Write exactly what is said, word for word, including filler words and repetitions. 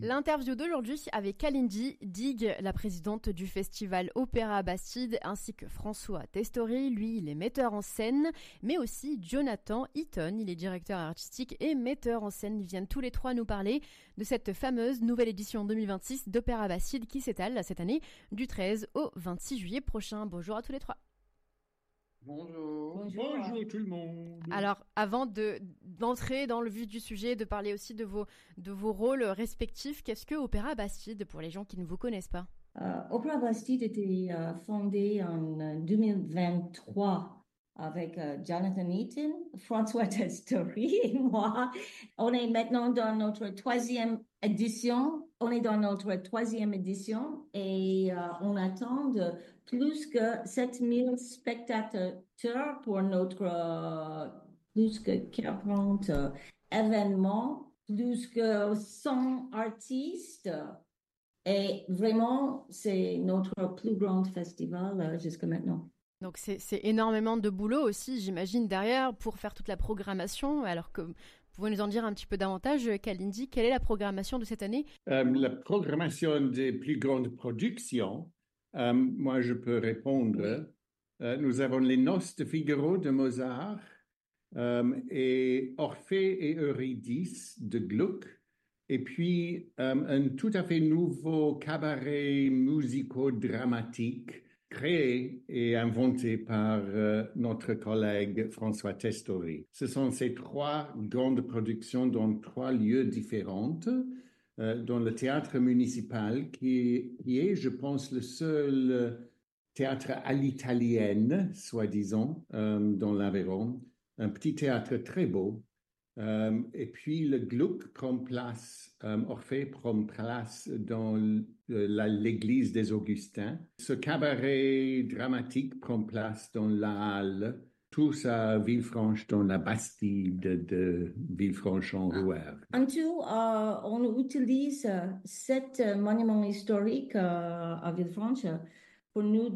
L'interview d'aujourd'hui avec Kalindi Dig, la présidente du festival Opéra Bastide, ainsi que François Testori, lui il est metteur en scène, mais aussi Jonathan Eaton, il est directeur artistique et metteur en scène. Ils viennent tous les trois nous parler de cette fameuse nouvelle édition deux mille vingt-six d'Opéra Bastide qui s'étale cette année du treize au vingt-six juillet prochain. Bonjour à tous les trois. Bonjour. Bonjour. Bonjour tout le monde. Alors, avant de, d'entrer dans le vif du sujet, de parler aussi de vos, de vos rôles respectifs, qu'est-ce que Opéra Bastide pour les gens qui ne vous connaissent pas? Euh, Opéra Bastide était euh, fondé en euh, deux mille vingt-trois avec euh, Jonathan Eaton, François Testori et moi. On est maintenant dans notre troisième édition. On est dans notre troisième édition et euh, on attend de plus que sept mille spectateurs pour notre euh, plus que quarante euh, événements, plus que cent artistes. Et vraiment, c'est notre plus grand festival euh, jusqu'à maintenant. Donc c'est, c'est énormément de boulot aussi, j'imagine, derrière pour faire toute la programmation. Alors que vous pouvez nous en dire un petit peu davantage, Kalindi, quelle est la programmation de cette année? Euh, la programmation des plus grandes productions, euh, moi je peux répondre. Euh, nous avons les Noces de Figaro de Mozart euh, et Orphée et Eurydice de Gluck. Et puis euh, un tout à fait nouveau cabaret musico-dramatique créé et inventé par euh, notre collègue François Testori. Ce sont ces trois grandes productions dans trois lieux différents, euh, dans le théâtre municipal qui, qui est, je pense, le seul théâtre à l'italienne, soi-disant, euh, dans l'Aveyron. Un petit théâtre très beau. Euh, et puis le Gluck prend place, euh, Orphée prend place dans la, l'église des Augustins. Ce cabaret dramatique prend place dans la halle, tous à Villefranche, dans la Bastide de Villefranche-en-Rouergue. En tout, euh, on utilise sept monuments historiques euh, à Villefranche pour nous